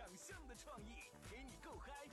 象的创意，给你够嗨